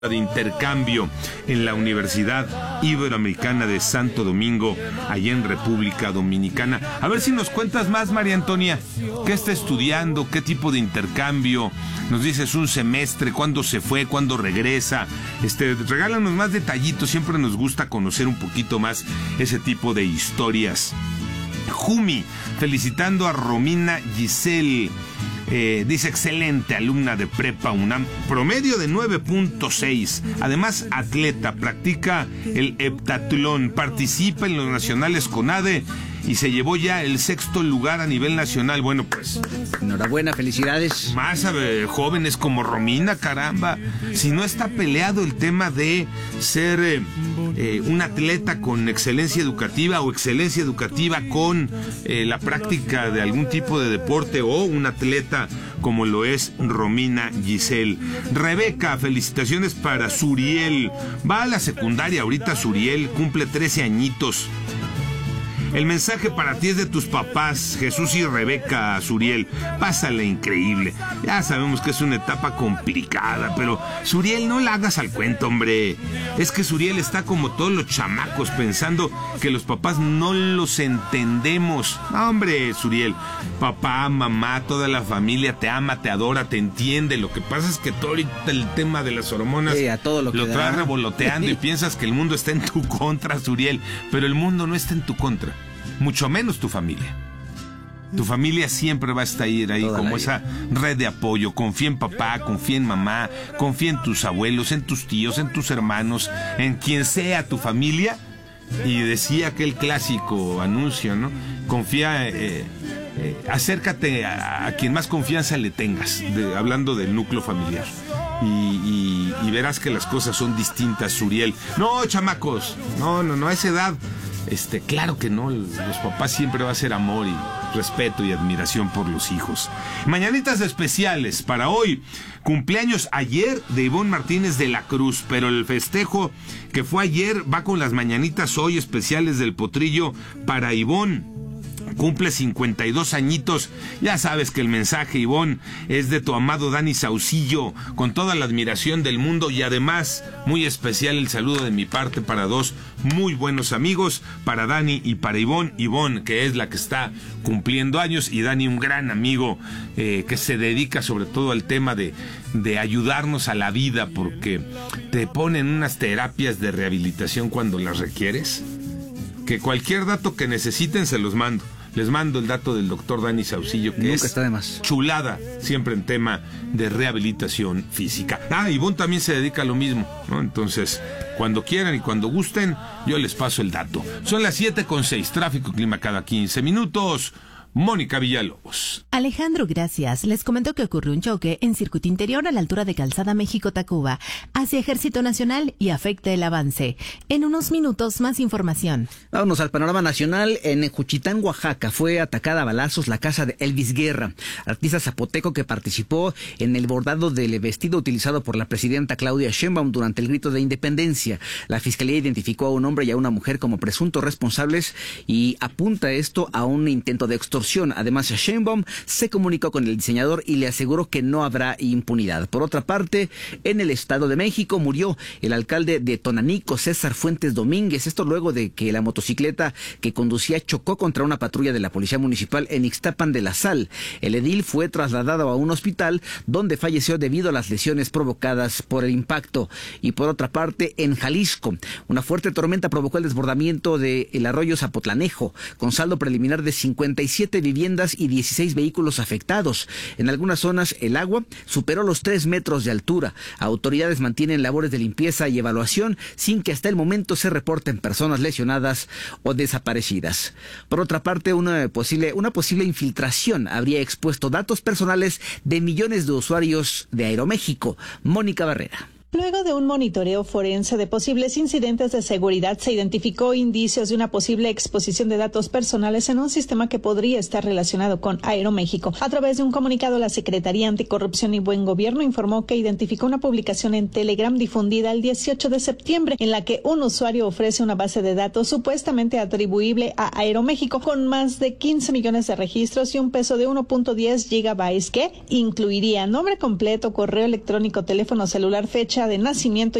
de intercambio en la Universidad Iberoamericana de Santo Domingo, allá en República Dominicana. A ver si nos cuentas más, María Antonia. ¿Qué está estudiando? ¿Qué tipo de intercambio? Nos dices un semestre, ¿cuándo se fue? ¿Cuándo regresa? Regálanos más detallitos, siempre nos gusta conocer un poquito más ese tipo de historias. Jumi, felicitando a Romina Giselle. Dice, excelente alumna de Prepa UNAM, promedio de 9.6, además atleta, practica el heptatlón, participa en los nacionales CONADE y se llevó ya el 6º lugar a nivel nacional. Bueno, pues enhorabuena, felicidades. Más jóvenes como Romina, caramba. Si no está peleado el tema de ser un atleta con excelencia educativa o excelencia educativa con la práctica de algún tipo de deporte, o un atleta como lo es Romina Giselle. Rebeca, felicitaciones para Suriel. Va a la secundaria ahorita Suriel, cumple 13 añitos. El mensaje para ti es de tus papás, Jesús y Rebeca, Suriel. Pásale increíble. Ya sabemos que es una etapa complicada, pero Suriel, no la hagas al cuento, hombre. Es que Suriel está como todos los chamacos, pensando que los papás no los entendemos. No, hombre, Suriel, papá, mamá, toda la familia te ama, te adora, te entiende. Lo que pasa es que todo ahorita el tema de las hormonas a todo lo traes revoloteando y piensas que el mundo está en tu contra, Suriel. Pero el mundo no está en tu contra. Mucho menos tu familia. Tu familia siempre va a estar ahí como esa red de apoyo. Confía en papá, confía en mamá, confía en tus abuelos, en tus tíos, en tus hermanos, en quien sea tu familia. Y decía aquel clásico anuncio, ¿no? Confía, acércate a quien más confianza le tengas, hablando del núcleo familiar. Y verás que las cosas son distintas, Suriel. No, chamacos, no, a esa edad. Claro que no, los papás siempre va a ser amor y respeto y admiración por los hijos. Mañanitas especiales para hoy. Cumpleaños ayer de Ivonne Martínez de la Cruz, pero el festejo que fue ayer va con las mañanitas hoy especiales del Potrillo para Ivonne. Cumple 52 añitos. Ya sabes que el mensaje, Ivonne, es de tu amado Dani Saucillo, con toda la admiración del mundo, y además muy especial el saludo de mi parte para dos muy buenos amigos, para Dani y para Ivonne. Ivonne, que es la que está cumpliendo años, y Dani, un gran amigo que se dedica sobre todo al tema de ayudarnos a la vida, porque te ponen unas terapias de rehabilitación cuando las requieres, que cualquier dato que necesiten se los mando. Les mando el dato del doctor Dani Saucillo, que nunca está de más. Chulada, siempre en tema de rehabilitación física. Ivonne también se dedica a lo mismo, ¿no? Entonces, cuando quieran y cuando gusten, yo les paso el dato. Son las 7:06, tráfico, clima cada 15 minutos. Mónica Villalobos. Alejandro, gracias. Les comento que ocurrió un choque en circuito interior a la altura de Calzada México-Tacuba hacia Ejército Nacional y afecta el avance. En unos minutos, más información. Vámonos al panorama nacional. En Juchitán, Oaxaca, fue atacada a balazos la casa de Elvis Guerra, artista zapoteco que participó en el bordado del vestido utilizado por la presidenta Claudia Sheinbaum durante el grito de independencia. La fiscalía identificó a un hombre y a una mujer como presuntos responsables y apunta esto a un intento de extorsión. Además, Sheinbaum se comunicó con el diseñador y le aseguró que no habrá impunidad. Por otra parte, en el Estado de México murió el alcalde de Tonanico, César Fuentes Domínguez. Esto luego de que la motocicleta que conducía chocó contra una patrulla de la Policía Municipal en Ixtapan de la Sal. El edil fue trasladado a un hospital donde falleció debido a las lesiones provocadas por el impacto. Y por otra parte, en Jalisco, una fuerte tormenta provocó el desbordamiento del arroyo Zapotlanejo, con saldo preliminar de 57 viviendas y 16 vehículos afectados. En algunas zonas el agua superó los 3 metros de altura. Autoridades mantienen labores de limpieza y evaluación sin que hasta el momento se reporten personas lesionadas o desaparecidas. Por otra parte, una posible infiltración habría expuesto datos personales de millones de usuarios de Aeroméxico. Mónica Barrera. Luego de un monitoreo forense de posibles incidentes de seguridad, se identificó indicios de una posible exposición de datos personales en un sistema que podría estar relacionado con Aeroméxico. A través de un comunicado, la Secretaría Anticorrupción y Buen Gobierno informó que identificó una publicación en Telegram difundida el 18 de septiembre en la que un usuario ofrece una base de datos supuestamente atribuible a Aeroméxico con más de 15 millones de registros y un peso de 1.10 gigabytes que incluiría nombre completo, correo electrónico, teléfono celular, fecha fecha de nacimiento